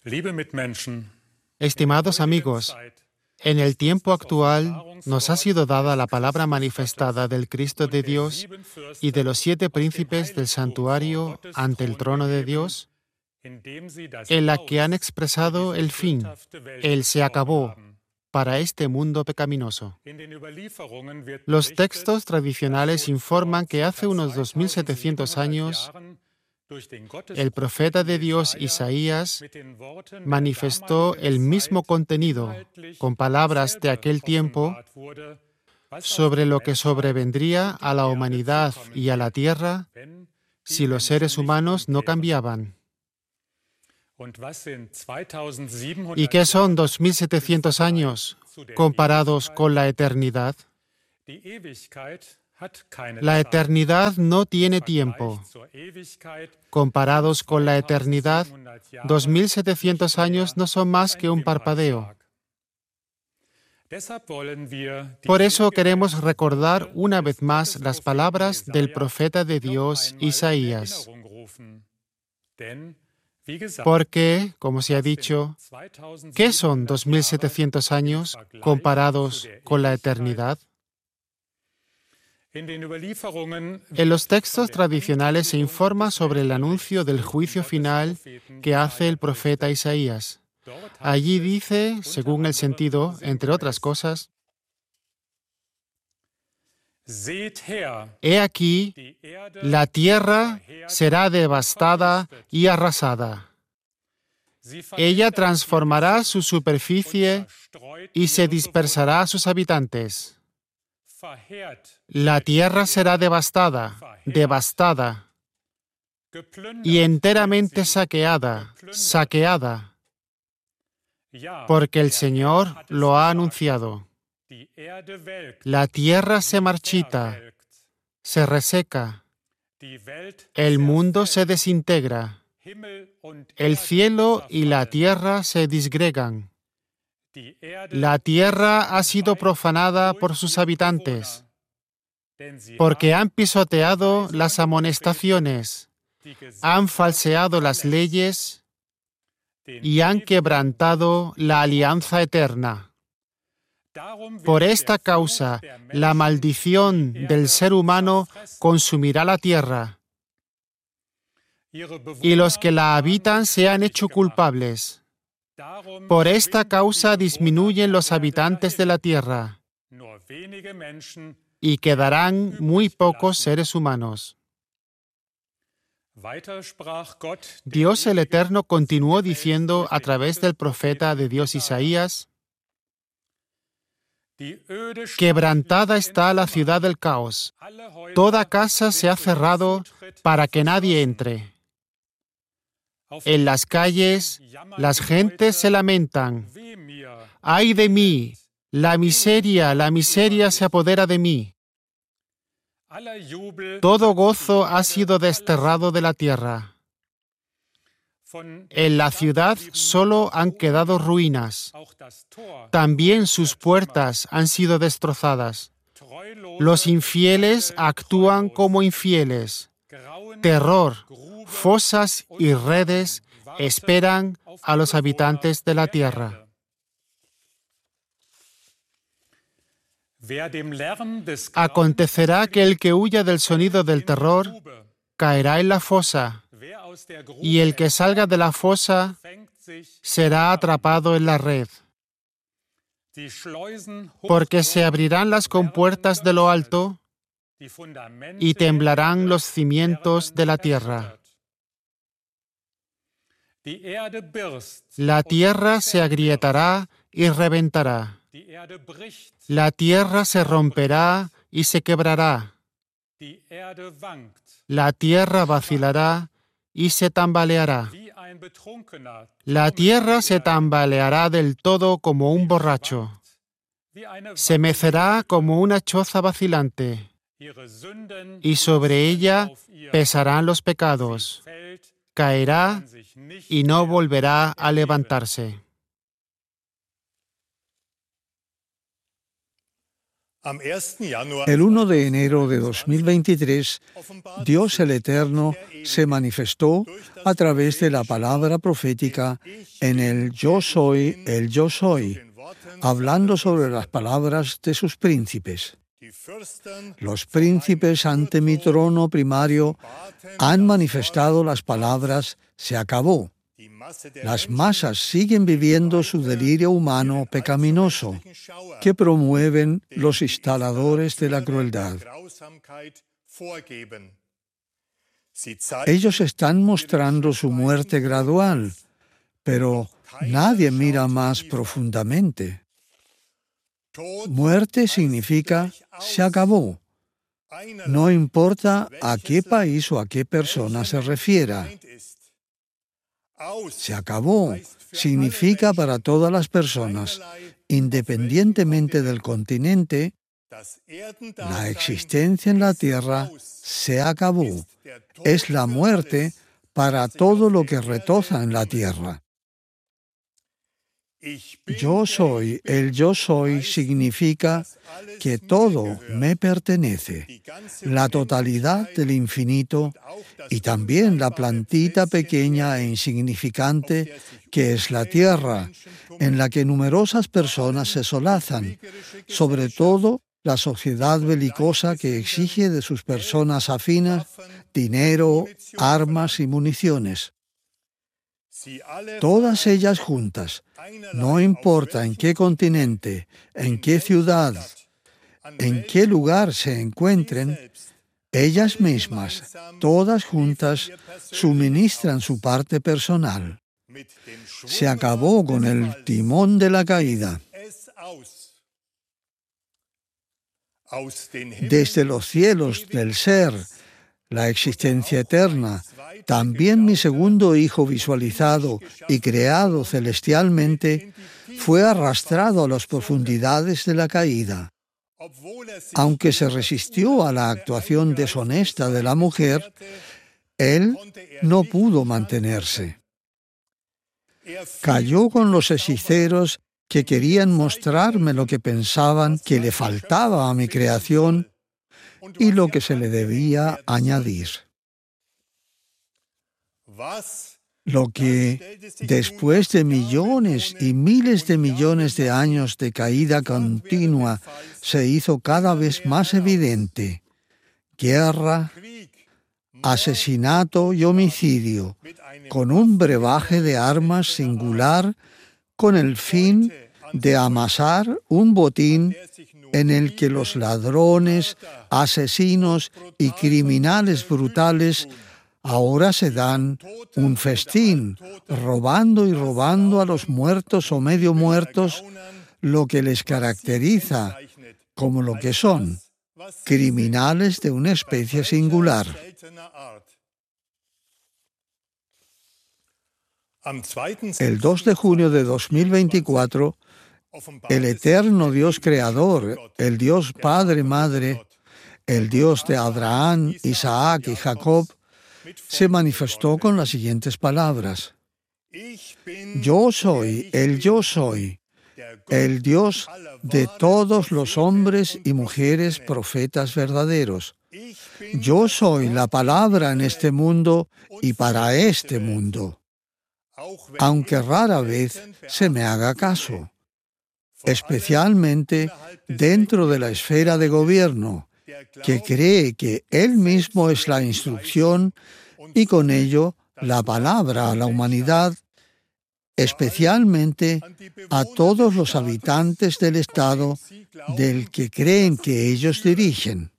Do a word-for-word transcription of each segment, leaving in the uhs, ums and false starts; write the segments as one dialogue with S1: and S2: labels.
S1: Estimados amigos, en el tiempo actual nos ha sido dada la palabra manifestada del Cristo de Dios y de los siete príncipes del santuario ante el trono de Dios, en la que han expresado el fin, el se acabó, para este mundo pecaminoso. Los textos tradicionales informan que hace unos dos mil setecientos años el profeta de Dios Isaías manifestó el mismo contenido, con palabras de aquel tiempo, sobre lo que sobrevendría a la humanidad y a la tierra si los seres humanos no cambiaban. ¿Y qué son dos mil setecientos años comparados con la eternidad? La eternidad no tiene tiempo. Comparados con la eternidad, dos mil setecientos años no son más que un parpadeo. Por eso queremos recordar una vez más las palabras del profeta de Dios Isaías. Porque, como se ha dicho, ¿qué son dos mil setecientos años comparados con la eternidad? En los textos tradicionales se informa sobre el anuncio del juicio final que hace el profeta Isaías. Allí dice, según el sentido, entre otras cosas, «He aquí, la tierra será devastada y arrasada. Ella transformará su superficie y se dispersará a sus habitantes. La tierra será devastada, devastada, y enteramente saqueada, saqueada, porque el Señor lo ha anunciado. La tierra se marchita, se reseca, el mundo se desintegra, el cielo y la tierra se disgregan. La tierra ha sido profanada por sus habitantes, porque han pisoteado las amonestaciones, han falseado las leyes y han quebrantado la alianza eterna. Por esta causa, la maldición del ser humano consumirá la tierra, y los que la habitan se han hecho culpables. Por esta causa disminuyen los habitantes de la tierra, y quedarán muy pocos seres humanos». Dios el Eterno continuó diciendo a través del profeta de Dios Isaías: «Quebrantada está la ciudad del caos. Toda casa se ha cerrado para que nadie entre. En las calles, las gentes se lamentan. ¡Ay de mí! La miseria, la miseria se apodera de mí. Todo gozo ha sido desterrado de la tierra. En la ciudad solo han quedado ruinas. También sus puertas han sido destrozadas. Los infieles actúan como infieles. Terror, fosas y redes esperan a los habitantes de la tierra». Acontecerá que el que huya del sonido del terror caerá en la fosa, y el que salga de la fosa será atrapado en la red. Porque se abrirán las compuertas de lo alto y temblarán los cimientos de la tierra. La tierra se agrietará y reventará. La tierra se romperá y se quebrará. La tierra vacilará y se tambaleará. La tierra se tambaleará del todo como un borracho. Se mecerá como una choza vacilante. Y sobre ella pesarán los pecados. Caerá y no volverá a levantarse.
S2: El uno de enero de dos mil veintitrés, Dios el Eterno se manifestó a través de la palabra profética en el Yo Soy, el Yo Soy, hablando sobre las palabras de sus príncipes. Los príncipes ante mi trono primario han manifestado las palabras «se acabó». Las masas siguen viviendo su delirio humano pecaminoso que promueven los instaladores de la crueldad. Ellos están mostrando su muerte gradual, pero nadie mira más profundamente. Muerte significa «se acabó». No importa a qué país o a qué persona se refiera. Se acabó significa para todas las personas, independientemente del continente, la existencia en la tierra se acabó. Es la muerte para todo lo que retoza en la tierra. Yo soy, el yo soy significa que todo me pertenece, la totalidad del infinito y también la plantita pequeña e insignificante que es la tierra, en la que numerosas personas se solazan, sobre todo la sociedad belicosa que exige de sus personas afinas dinero, armas y municiones. Todas ellas juntas, no importa en qué continente, en qué ciudad, en qué lugar se encuentren, ellas mismas, todas juntas, suministran su parte personal. Se acabó con el timón de la caída. Desde los cielos del ser, la existencia eterna, también mi segundo hijo visualizado y creado celestialmente fue arrastrado a las profundidades de la caída. Aunque se resistió a la actuación deshonesta de la mujer, él no pudo mantenerse. Cayó con los hechiceros que querían mostrarme lo que pensaban que le faltaba a mi creación y lo que se le debía añadir. Lo que, después de millones y miles de millones de años de caída continua, se hizo cada vez más evidente: guerra, asesinato y homicidio, con un brebaje de armas singular, con el fin de amasar un botín en el que los ladrones, asesinos y criminales brutales ahora se dan un festín, robando y robando a los muertos o medio muertos lo que les caracteriza como lo que son, criminales de una especie singular. El dos de junio de dos mil veinticuatro, el eterno Dios Creador, el Dios Padre Madre, el Dios de Abraham, Isaac y Jacob, se manifestó con las siguientes palabras: Yo soy, el yo soy, el Dios de todos los hombres y mujeres profetas verdaderos. Yo soy la palabra en este mundo y para este mundo, aunque rara vez se me haga caso, especialmente dentro de la esfera de gobierno, que cree que él mismo es la instrucción y con ello la palabra a la humanidad, especialmente a todos los habitantes del Estado del que creen que ellos dirigen.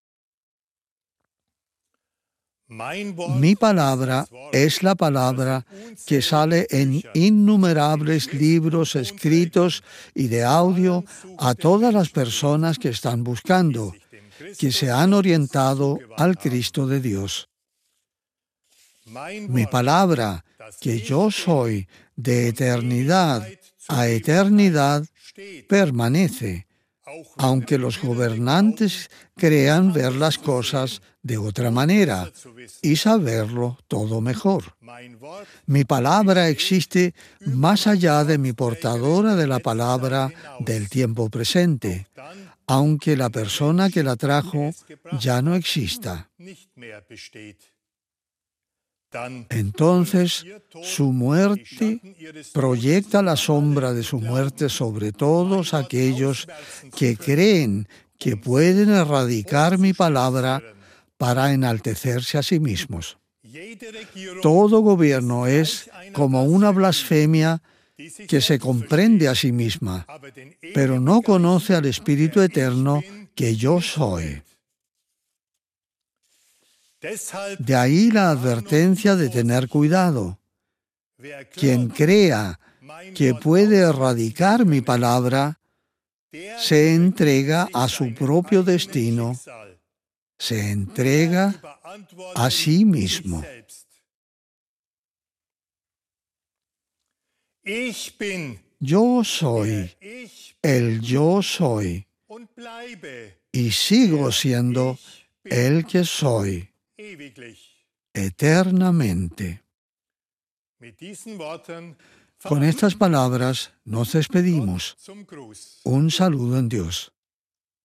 S2: Mi palabra es la palabra que sale en innumerables libros escritos y de audio a todas las personas que están buscando, que se han orientado al Cristo de Dios. Mi palabra, que yo soy de eternidad a eternidad, permanece, aunque los gobernantes crean ver las cosas de otra manera y saberlo todo mejor. Mi palabra existe más allá de mi portadora de la palabra del tiempo presente, aunque la persona que la trajo ya no exista. Entonces, su muerte proyecta la sombra de su muerte sobre todos aquellos que creen que pueden erradicar mi palabra para enaltecerse a sí mismos. Todo gobierno es como una blasfemia que se comprende a sí misma, pero no conoce al Espíritu Eterno que yo soy. De ahí la advertencia de tener cuidado. Quien crea que puede erradicar mi palabra, se entrega a su propio destino, se entrega a sí mismo. Yo soy el yo soy y sigo siendo el que soy eternamente. Con estas palabras nos despedimos. Un saludo en Dios.